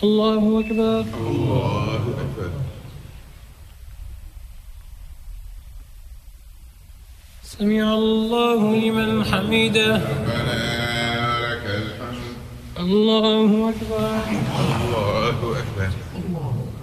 الله أكبر. الله أكبر. سمع الله لمن حمده. ربنا لك الحمد. الله أكبر. الله أكبر.